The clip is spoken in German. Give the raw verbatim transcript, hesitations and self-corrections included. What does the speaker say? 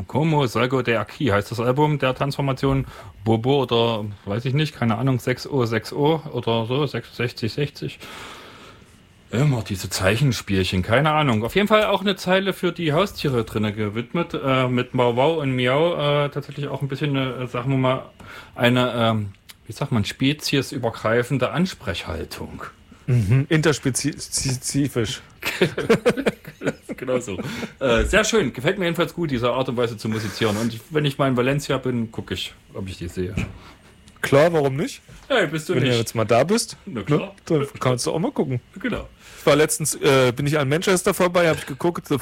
Como Salgo de Aquí heißt das Album der Transformation. Bobo oder weiß ich nicht, keine Ahnung, sechs O sechs O oder so, sechsundsechzig sechzig. Immer diese Zeichenspielchen, keine Ahnung. Auf jeden Fall auch eine Zeile für die Haustiere drin gewidmet, äh, mit Mau Wow und Miau. Äh, tatsächlich auch ein bisschen, eine, sagen wir mal, eine, ähm, wie sagt man, speziesübergreifende Ansprechhaltung. Mhm, interspezifisch. Genau so. Äh, sehr schön, gefällt mir jedenfalls gut, diese Art und Weise zu musizieren. Und ich, wenn ich mal in Valencia bin, gucke ich, ob ich die sehe. Klar, warum nicht? Hey, bist du Wenn nicht? du jetzt mal da bist, Na klar. ne, dann kannst du auch mal gucken. Genau. Ich war letztens, äh, bin ich an Manchester vorbei, habe ich geguckt, The